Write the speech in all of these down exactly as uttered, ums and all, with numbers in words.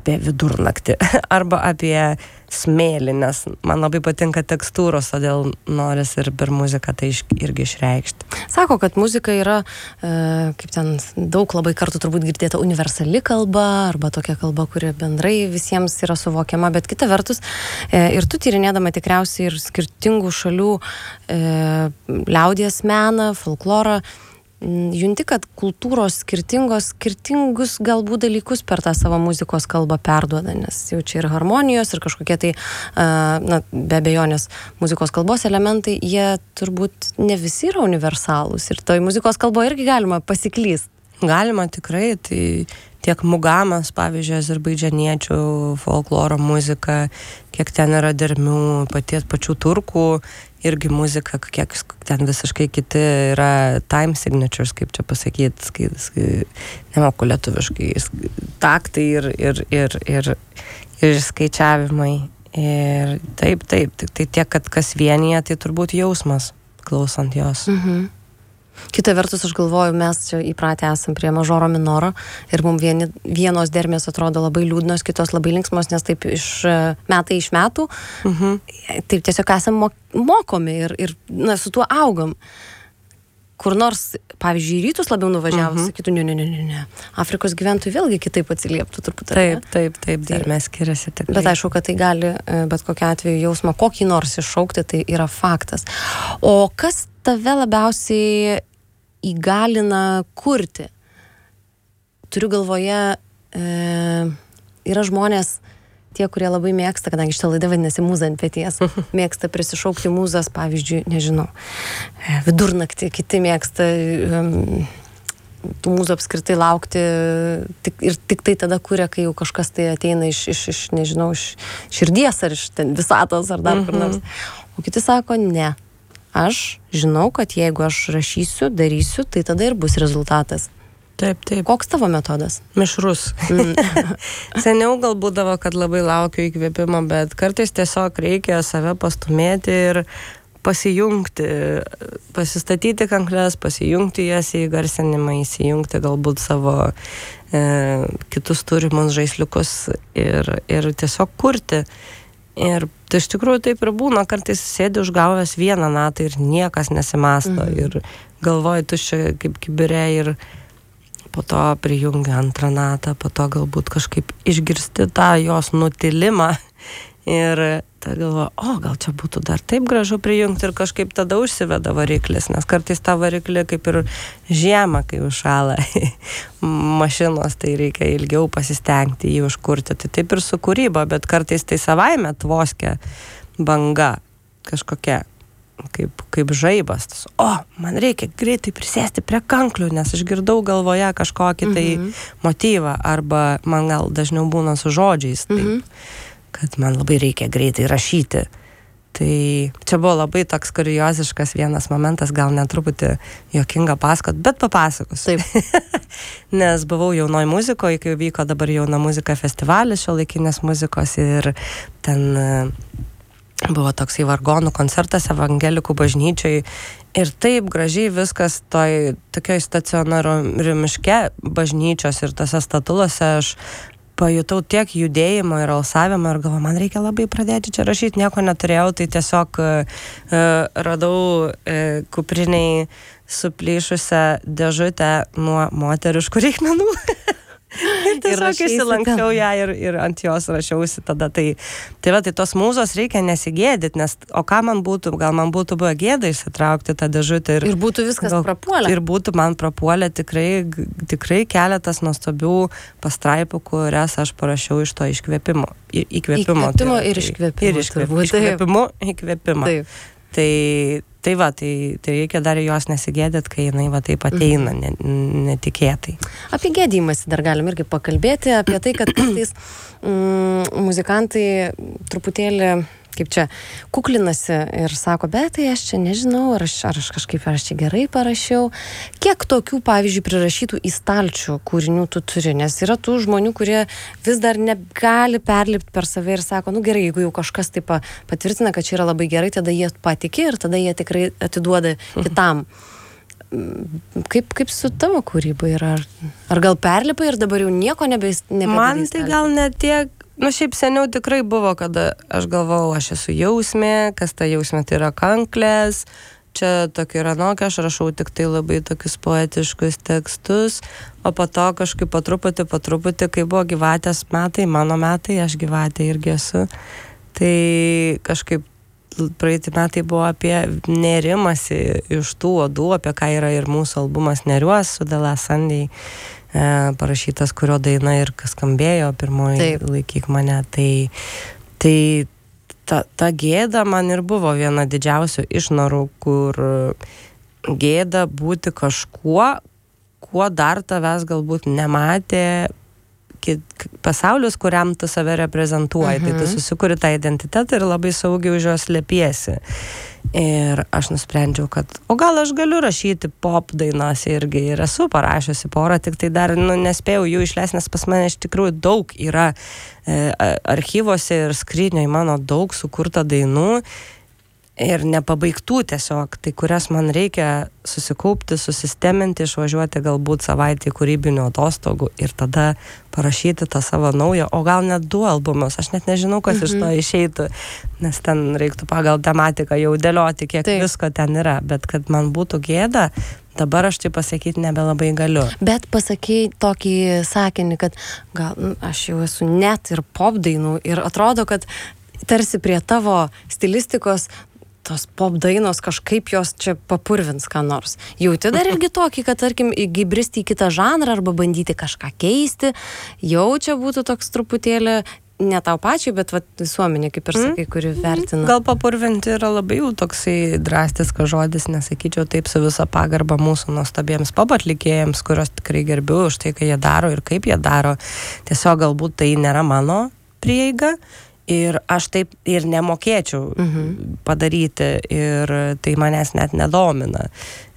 apie vidurnaktį arba apie smėlį, nes man labai patinka tekstūros, todėl noris ir per muziką tai iš, irgi išreikšti. Sako, kad muzika yra, e, kaip ten daug labai kartų turbūt girdėta, universali kalba arba tokia kalba, kuri bendrai visiems yra suvokiama, bet kita vertus, e, ir tu tyrinėdama tikriausiai ir skirtingų šalių e, liaudies meną, folklorą, junti, kad kultūros skirtingos, skirtingus galbūt dalykus per tą savo muzikos kalbą perduoda, nes jau čia ir harmonijos, ir kažkokie tai, na, be abejonės, muzikos kalbos elementai, jie turbūt ne visi yra universalūs, ir toj muzikos kalboje irgi galima pasiklyst. Galima tikrai, tai tiek mugamas, pavyzdžiui, azerbaidžaniečių folkloro muzika, kiek ten yra dermių, paties pačių turkų, irgi muzika, kiek ten visiškai kiti yra time signatures, kaip čia pasakyti, skai, skai, nemoku lietuviškai, taktai ir, ir, ir, ir, ir skaičiavimai. Ir taip, taip, tik tai tiek, kad kas vienyje, tai turbūt jausmas, klausant jos. Mhm. Kita vertus, aš galvoju, mes čia įpratę esam prie mažoro minoro ir mums vieni, vienos dermės atrodo labai liūdnos, kitos labai linksmos, nes taip iš metai iš metų, Mhm. taip tiesiog esam mokomi ir, ir na, su tuo augam. Kur nors, pavyzdžiui, į rytus labiau nuvažiavus, Mhm. sakytų, ne, ne, ne, ne, ne. Afrikos gyventojai vėlgi kitaip atsilieptų turbūt. Taip, taip, taip, dar mes skiriasi tikrai. Bet aišku, kad tai gali bet kokiu atveju jausmą kokį nors iššaukti, tai yra faktas. O kas tave labiausiai įgalina kurti? Turiu galvoje, e, yra žmonės, tie, kurie labai mėgsta, kadangi šitą laidą vadinasi Mūza ant peties, mėgsta prisišaukti mūzas, pavyzdžiui, nežinau, vidurnaktį, kiti mėgsta um, tų mūzų apskritai laukti tik, ir tik tai tada kuria, kai jau kažkas tai ateina iš, iš, iš nežinau, iš širdies ar iš ten visatos ar dar kur nors. O kiti sako, ne. Aš žinau, kad jeigu aš rašysiu, darysiu, tai tada ir bus rezultatas. Taip, taip. Koks tavo metodas? Mišrus. Mm. Seniau gal būdavo, kad labai laukiu įkvėpimo, bet kartais tiesiog reikia save pastumėti ir pasijungti, pasistatyti kanklės, pasijungti jas į garsinimą, įsijungti galbūt savo e, kitus turimus žaisliukus ir, ir tiesiog kurti. Ir tai iš tikrųjų taip ir būna, kartais sėdi užgavęs vieną natą ir niekas nesimasto. Mhm. Ir galvoji tuščia kaip kibirė ir po to prijungi antrą natą, po to galbūt kažkaip išgirsti tą jos nutilimą ir tada galvoji, o gal čia būtų dar taip gražu prijungti ir kažkaip tada užsiveda variklis, nes kartais tą variklį kaip ir žiemą, kai užšąla mašinos, tai reikia ilgiau pasistengti jį užkurti. Tai taip ir su kūryba, bet kartais tai savaime tvoskia banga kažkokia. Kaip, kaip žaibas. O, man reikia greitai prisėsti prie kanklių, nes išgirdau galvoje kažkokį tai mhm. motyvą, arba man gal dažniau būna su žodžiais, taip, mhm. kad man labai reikia greitai rašyti. Tai čia buvo labai toks kurioziškas vienas momentas, gal netruputį juokinga pasakot, bet papasakosiu. Taip. Nes buvau jaunoj muzikoje, kai vyko dabar jauna muzika festivalis šiuolaikinės muzikos ir ten buvo toksai vargonų koncertas evangelikų bažnyčioj ir taip gražiai viskas toj tokioj stacionariumiške bažnyčios ir tose statulose aš pajutau tiek judėjimo ir alsavimo ir galvoju, man reikia labai pradėti čia rašyti, nieko neturėjau, tai tiesiog uh, radau uh, kupriniai suplyšusią dėžutę nuo moteriškų reikmenų. Ir tiesiog išsilanksčiau ją ir, ir ant jos rašiausi tada. Tai, tai va, tai tos mūzos reikia nesigėdyti, nes o ką man būtų, gal man būtų buvo gėda išsitraukti tą dėžutę. Ir, ir būtų viskas gal, prapuolę. Ir būtų man prapuolę tikrai, tikrai keletas nuostabių pastraipų, kurias aš parašiau iš to iškvėpimo. Įkvėpimo. Įkvėpimo ir iškvėpimo. Ir iškvėpimo. Iškvėpimo, įkvėpimo. Taip. Tai, tai va, tai, tai reikia dar jos nesigėdėt, kai jinai va taip ateina ne, netikėtai. Apie gėdymąsi dar galim irgi pakalbėti, apie tai, kad kartais mm, muzikantai truputėlį, kaip čia, kuklinasi ir sako, bet tai aš čia nežinau, ar aš, ar aš kažkaip, ar aš čia gerai parašiau. Kiek tokių, pavyzdžiui, prirašytų į stalčių kūrinių tu turi? Nes yra tų žmonių, kurie vis dar negali perlipti per save ir sako, nu gerai, jeigu jau kažkas taip patvirtina, kad čia yra labai gerai, tada jie patikė ir tada jie tikrai atiduoda kitam. Kaip, kaip su tavo kūryba yra? Ar, ar gal perlipai ir dabar jau nieko nebeis, nebedarys? Man tai gal ne tiek, nu šiaip seniau tikrai buvo, kada aš galvojau, aš esu jausmė, kas ta jausmė, tai yra kanklės, čia tokia yra nokia, aš rašau tik tai labai tokius poetiškus tekstus, o po to kažkaip po truputį, po truputį, kai buvo gyvatės metai, mano metai, aš gyvatė irgi esu, tai kažkaip praeitį metai buvo apie nerimasi iš tų odų, apie ką yra ir mūsų albumas Neriuos su The Last Sunday, e, parašytas, kurio daina ir kas skambėjo pirmoji Laikyk mane. Tai, tai ta, ta gėda man ir buvo viena didžiausių išnorų, kur gėda būti kažkuo, kuo dar tavęs galbūt nematė pasaulius, kuriam tu save reprezentuoji. Mhm. Tai tu susikuri tą identitetą ir labai saugiai už jos slepiesi. Ir aš nusprendžiau, kad o gal aš galiu rašyti pop dainas irgi. Ir esu parašiusi porą, tik tai dar nu, nespėjau jų išleisti, nes pas mane iš tikrųjų daug yra e, archyvose ir skrynioj mano daug sukurta dainų. Ir nepabaigtų tiesiog, tai kurias man reikia susikaupti, susisteminti, išvažiuoti galbūt savaitį kūrybinių atostogų ir tada parašyti tą savo naują, o gal net du albumus, aš net nežinau, kas mhm. iš to išeitų, nes ten reiktų pagal tematiką jau dėlioti, kiek Taip. Visko ten yra, bet kad man būtų gėda, dabar aš tai pasakyti nebelabai galiu. Bet pasakei tokį sakinį, kad gal aš jau esu net ir pop dainų ir atrodo, kad tarsi prie tavo stilistikos tos pop dainos kažkaip jos čia papurvins ką nors. Jauti dar irgi tokį, kad tarkim įbristi į kitą žanrą arba bandyti kažką keisti, jau čia būtų toks truputėlį ne tau pačiai, bet vat, visuomenė, kaip ir sakai, kuri vertina. Gal papurvinti yra labai jau toksai drastiskas žodis, nesakyčiau taip su visa pagarba mūsų nuostabiems pop atlikėjams, kurios tikrai gerbiu už tai, ką jie daro ir kaip jie daro. Tiesiog galbūt tai nėra mano prieiga. Ir aš taip ir nemokėčiau mhm. padaryti ir tai manęs net nedomina.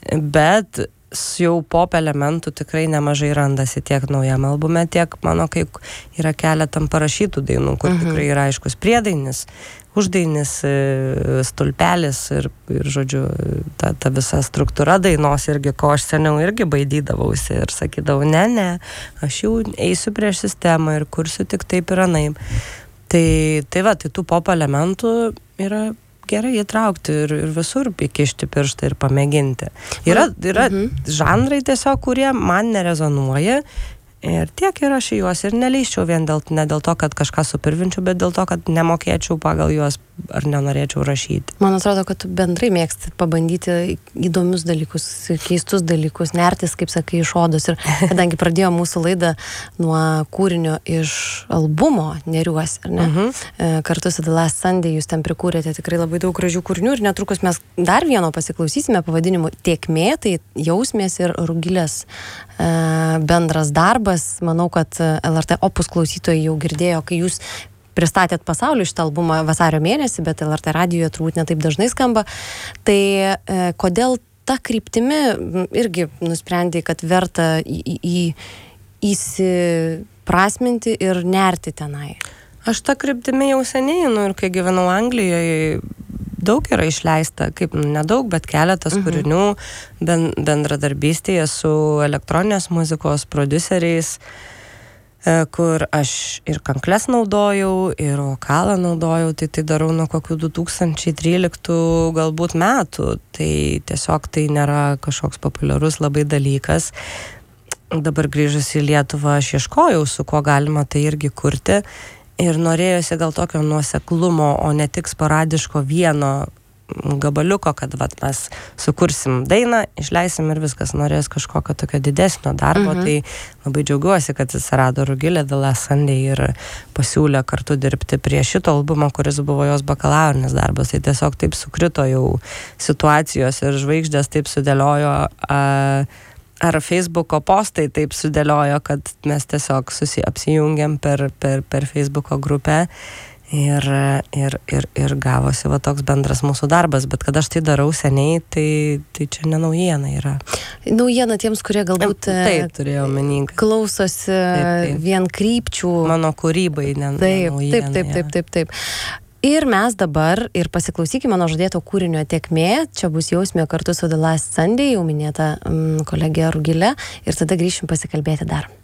Bet jau pop elementų tikrai nemažai randasi tiek naujam albume, tiek mano, kai yra keletam parašytų dainų, kur mhm. tikrai yra aiškus priedainis, uždainis, stulpelis ir, ir žodžiu, ta, ta visa struktūra dainos irgi, ko aš seniau irgi baidydavausi ir sakydavau, ne, ne, aš jau eisiu prieš sistemą ir kursiu tik taip ir anaip. Tai, tai va, tai tų pop elementų yra gerai įtraukti ir, ir visur įkišti pirštą ir pamėginti. Yra, yra mhm. žanrai tiesiog, kurie man nerezonuoja ir tiek ir aš į juos ir neleisčiau vien dėl, ne dėl to, kad kažką supirvinčiau, bet dėl to, kad nemokėčiau pagal juos ar nenorėčiau rašyti. Man atrodo, kad tu bendrai mėgsti pabandyti įdomius dalykus, keistus dalykus, nertis, kaip sakai, iš odos. Ir kadangi pradėjo mūsų laidą nuo kūrinio iš albumo Neriuos, ar ne? Mhm. Kartu su The Last Sunday jūs ten prikūrėte tikrai labai daug gražių kūrinių ir netrukus mes dar vieno pasiklausysime pavadinimu Tėkmė, tai jausmės ir Rugilės bendras darbas. Manau, kad L R T Opus klausytojai jau girdėjo, kai jūs pristatėt pasauliu šitą albumą vasario mėnesį, bet L R T radijoje turbūt ne taip dažnai skamba. Tai e, kodėl ta kryptimi irgi nusprendė, kad verta į, į, įsiprasminti ir nerti tenai? Aš tą kryptimi jau seniai, nu ir kai gyvenau Anglijoje, daug yra išleista, kaip nedaug, bet keletas mhm. kūrinių ben, bendradarbystėje su elektroninės muzikos prodiuseriais, kur aš ir kankles naudojau, ir vokalą naudojau, tai tai darau nuo kokių du tūkstančiai tryliktų galbūt metų. Tai tiesiog tai nėra kažkoks populiarus labai dalykas. Dabar grįžus į Lietuvą aš ieškojau, su kuo galima tai irgi kurti. Ir norėjosi gal tokio nuoseklumo, o ne tik sporadiško vieno gabaliuko, kad vat, mes sukursim dainą, išleisim ir viskas. Norėjos kažkokio tokio didesnio darbo, mhm. tai labai džiaugiuosi, kad atsirado Rugilė The Last Sunday ir pasiūlė kartu dirbti prie šito albumo, kuris buvo jos bakalaurinis darbas. Tai tiesiog taip sukrito jau situacijos ir žvaigždės taip sudėliojo, a, ar Facebooko postai taip sudėliojo, kad mes tiesiog susi apsijungiam per, per, per Facebooko grupę ir, ir, ir, ir gavosi va toks bendras mūsų darbas, bet kad aš tai darau seniai, tai, tai čia ne naujiena yra. Naujiena tiems, kurie galbūt taip, turėjau meningai. Klausosi taip, taip. Vien krypčių. Mano kūrybai, ne, taip, ne naujiena. Taip, taip, taip, taip, taip. Ir mes dabar ir pasiklausykime mano žadėto kūrinio Tėkmė. Čia bus Jausmė kartu su The Last Sunday, jau minėta mm, kolegė Rugilė. Ir tada grįšim pasikalbėti dar.